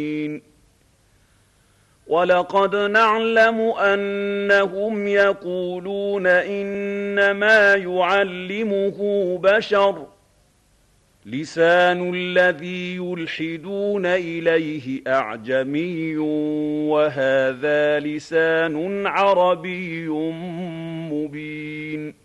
وَلَقَدْ نَعْلَمُ أَنَّهُمْ يَقُولُونَ إِنَّمَا يُعَلِّمُهُ بَشَرٌ ۗ لِّسَانُ الَّذِي يُلْحِدُونَ إِلَيْهِ أَعْجَمِيٌّ وَهَٰذَا لِسَانٌ عَرَبِيٌّ مُّبِينٌ